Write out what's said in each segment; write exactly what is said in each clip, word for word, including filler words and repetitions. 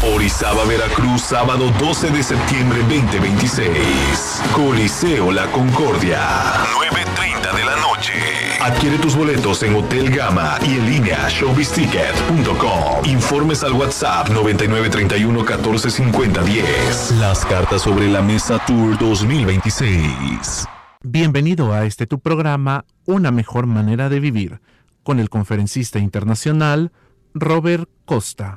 Orizaba, Veracruz, sábado doce de septiembre veinte veintiséis. Coliseo La Concordia, nueve treinta de la noche. Adquiere tus boletos en Hotel Gama y en línea showbiz ticket punto com. Informes al WhatsApp noventa y nueve treinta y uno catorce cincuenta diez. Las cartas sobre la mesa Tour dos mil veintiséis. Bienvenido a este tu programa, Una Mejor Manera de Vivir, con el conferencista internacional Robert Costa.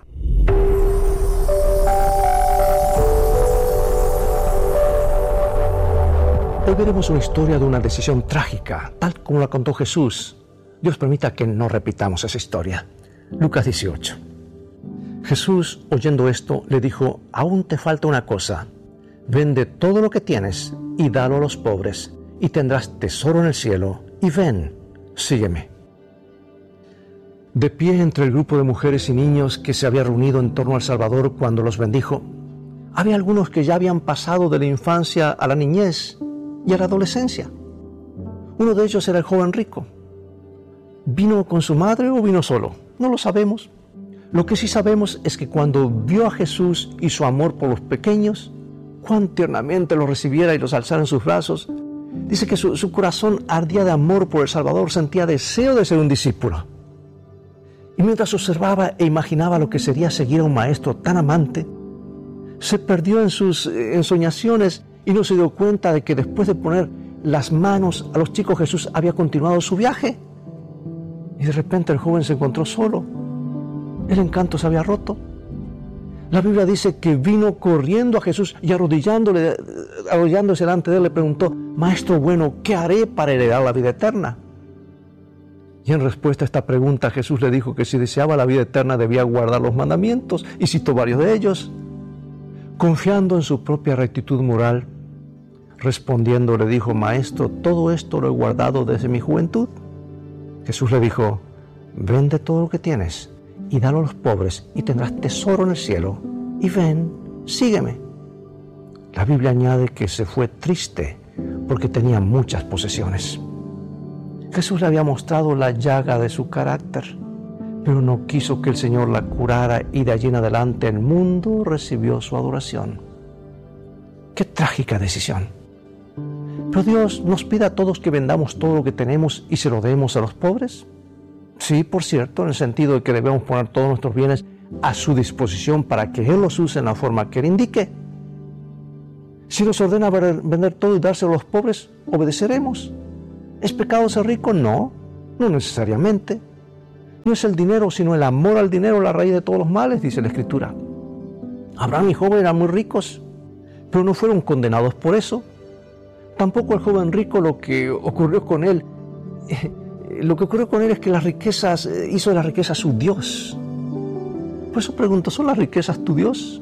Hoy veremos una historia de una decisión trágica, tal como la contó Jesús. Dios permita que no repitamos esa historia. Lucas dieciocho. Jesús, oyendo esto, le dijo: aún te falta una cosa. Vende todo lo que tienes y dalo a los pobres, y tendrás tesoro en el cielo, y ven, sígueme. De pie entre el grupo de mujeres y niños que se había reunido en torno al Salvador cuando los bendijo, había algunos que ya habían pasado de la infancia a la niñez y a la adolescencia. Uno de ellos era el joven rico. ¿Vino con su madre o vino solo? No lo sabemos. Lo que sí sabemos es que cuando vio a Jesús y su amor por los pequeños, cuán tiernamente los recibiera y los alzara en sus brazos, dice que su, su corazón ardía de amor por el Salvador, sentía deseo de ser un discípulo. Y mientras observaba e imaginaba lo que sería seguir a un maestro tan amante, se perdió en sus ensoñaciones y no se dio cuenta de que después de poner las manos a los chicos, Jesús había continuado su viaje. Y de repente el joven se encontró solo. El encanto se había roto. La Biblia dice que vino corriendo a Jesús y arrodillándole, arrodillándose delante de él le preguntó: Maestro bueno, ¿qué haré para heredar la vida eterna? Y en respuesta a esta pregunta, Jesús le dijo que si deseaba la vida eterna debía guardar los mandamientos, y citó varios de ellos. Confiando en su propia rectitud moral, respondiendo le dijo: Maestro, todo esto lo he guardado desde mi juventud. Jesús le dijo: vende todo lo que tienes y dalo a los pobres, y tendrás tesoro en el cielo, y ven, sígueme. La Biblia añade que se fue triste porque tenía muchas posesiones. Jesús le había mostrado la llaga de su carácter, pero no quiso que el Señor la curara, y de allí en adelante el mundo recibió su adoración. ¡Qué trágica decisión! ¿Pero Dios nos pide a todos que vendamos todo lo que tenemos y se lo demos a los pobres? Sí, por cierto, en el sentido de que debemos poner todos nuestros bienes a su disposición para que Él los use en la forma que Él indique. Si nos ordena vender todo y dárselo a los pobres, obedeceremos. ¿Es pecado ser rico? No, no necesariamente. No es el dinero, sino el amor al dinero la raíz de todos los males, dice la Escritura. Abraham y Job eran muy ricos, pero no fueron condenados por eso. Tampoco el joven rico, lo que ocurrió con él, eh, lo que ocurrió con él es que las riquezas, eh, hizo de las riquezas su Dios. Por eso pregunto, ¿son las riquezas tu Dios?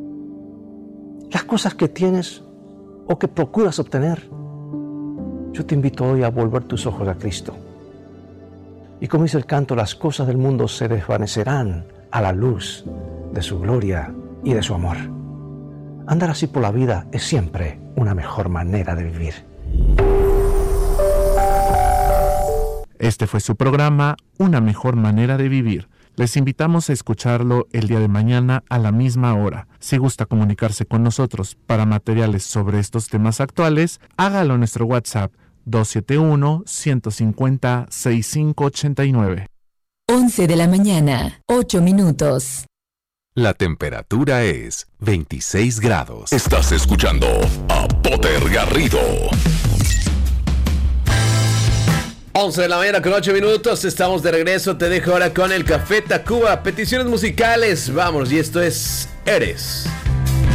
Las cosas que tienes o que procuras obtener. Yo te invito hoy a volver tus ojos a Cristo. Y como dice el canto, las cosas del mundo se desvanecerán a la luz de su gloria y de su amor. Andar así por la vida es siempre una mejor manera de vivir. Este fue su programa, Una Mejor Manera de Vivir. Les invitamos a escucharlo el día de mañana a la misma hora. Si gusta comunicarse con nosotros para materiales sobre estos temas actuales, hágalo en nuestro WhatsApp dos siete uno, uno cinco cero, seis cinco ocho nueve. once de la mañana, ocho minutos. La temperatura es veintiséis grados. Estás escuchando a Potter Garrido. once de la mañana con ocho minutos, estamos de regreso. Te dejo ahora con el Café Tacuba. Peticiones musicales, vamos, y esto es Eres.